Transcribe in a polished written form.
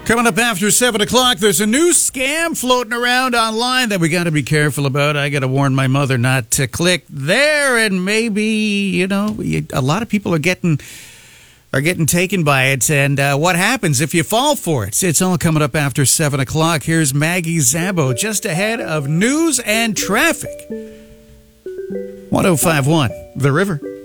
Coming up after 7 o'clock, there's a new scam floating around online that we got to be careful about. I got to warn my mother not to click there, and maybe, a lot of people are getting taken by it. And what happens if you fall for it? It's all coming up after 7 o'clock. Here's Maggie Zabo just ahead of news and traffic. 105.1 The River.